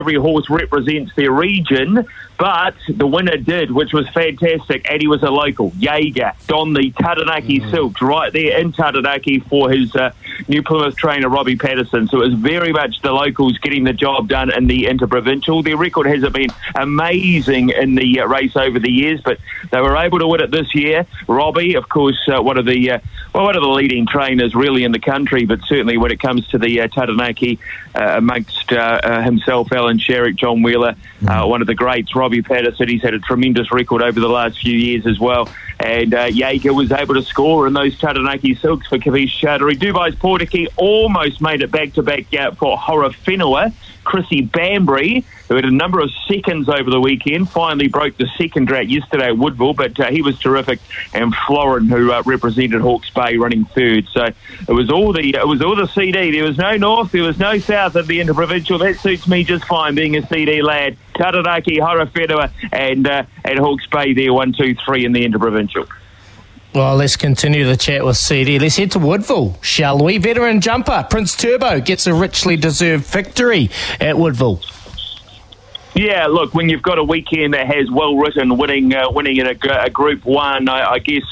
every horse represents their region, but the winner did, which was fantastic, and he was a local. Jaeger donned the Taranaki silks right there in Taranaki for his New Plymouth trainer, Robbie Patterson. So it was very much the locals getting the job done in the Interprovincial. Their record hasn't been amazing in the race over the years, but they were able to win it this year. Robbie, of course, one of the leading trainers really in the country, but certainly when it comes to the Taranaki, amongst himself, Alan Sherrick, John Wheeler, one of the greats, Robbie Patterson. He's had a tremendous record over the last few years as well. And Jaeger was able to score in those Taranaki silks for Kavish Chaudhary. Dubai's Portiki almost made it back-to-back for Horowhenua. Chrissy Bambury, who had a number of seconds over the weekend, finally broke the second drought yesterday at Woodville, but he was terrific. And Florin, who represented Hawke's Bay, running third. So it was all the CD. There was no north, there was no south of the Interprovincial. That suits me just fine, being a CD lad. Taranaki, Horowhenua, and Hawke's Bay there, 1, 2, 3 in the Interprovincial. Well, let's continue the chat with CD. Let's head to Woodville, shall we? Veteran jumper Prince Turbo gets a richly deserved victory at Woodville. Yeah, look, when you've got a weekend that has well-written winning in a Group 1, I guess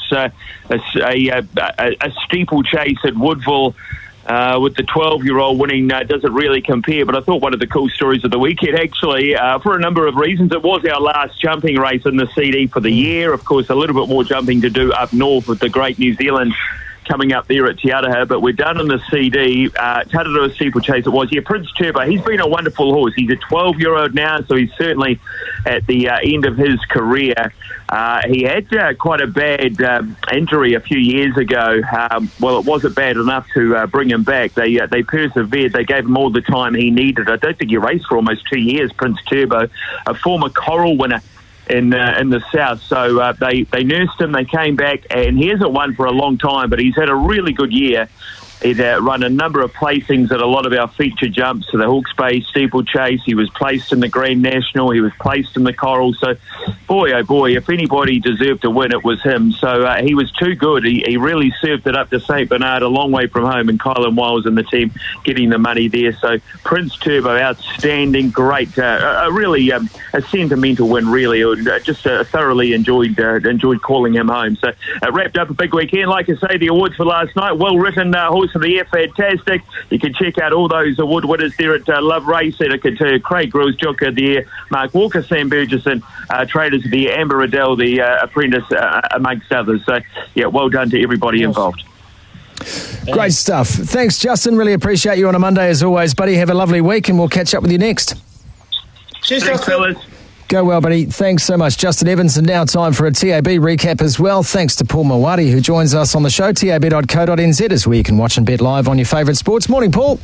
a steeplechase at Woodville with the 12-year-old winning doesn't really compare. But I thought one of the cool stories of the weekend, actually, for a number of reasons, it was our last jumping race in the CD for the year. Of course, a little bit more jumping to do up north with the Great New Zealand coming up there at Te Araha, but we're done in the CD. Tararua steeplechase it was. Yeah, Prince Turbo, he's been a wonderful horse. He's a 12-year-old now, so he's certainly at the end of his career. He had quite a bad injury a few years ago. Well, it wasn't bad enough to bring him back. They persevered. They gave him all the time he needed. I don't think he raced for almost 2 years, Prince Turbo, a former Coral winner in the south. So they nursed him, they came back, and he hasn't won for a long time, but he's had a really good year. He'd run a number of placings at a lot of our feature jumps, so the Hawke's Bay steeplechase. He was placed in the Grand National. He was placed in the Coral. So, boy, oh boy, if anybody deserved to win, it was him. So he was too good. He really served it up to St Bernard, a long way from home, and Kylan Wiles and the team getting the money there. So Prince Turbo, outstanding, great, really a sentimental win, really. Just thoroughly enjoyed calling him home. So it wrapped up a big weekend. Like I say, the awards for last night, well-written horse of the year, fantastic. You can check out all those award winners there at Love Race, and Craig Grills, Joker of the Year, Mark Walker, Sam Burgesson, Traders of the Year, Amber Riddell, the apprentice, amongst others. So, yeah, well done to everybody involved. Great stuff. Thanks, Justin. Really appreciate you on a Monday as always, buddy. Have a lovely week, and we'll catch up with you next. Cheers, fellas. Go well, buddy. Thanks so much, Justin Evans. And now time for a TAB recap as well. Thanks to Paul Mawadi, who joins us on the show. tab.co.nz is where you can watch and bet live on your favourite sports. Morning, Paul.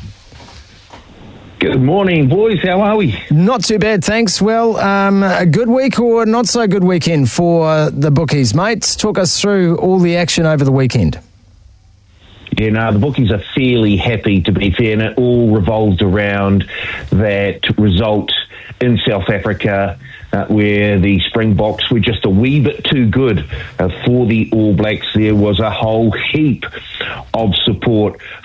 Good morning, boys. How are we? Not too bad, thanks. Well, a good week or not so good weekend for the bookies, mate. Talk us through all the action over the weekend. Yeah, no, the bookies are fairly happy, to be fair, and it all revolved around that result in South Africa, where the Springboks were just a wee bit too good for the All Blacks. There was a whole heap of support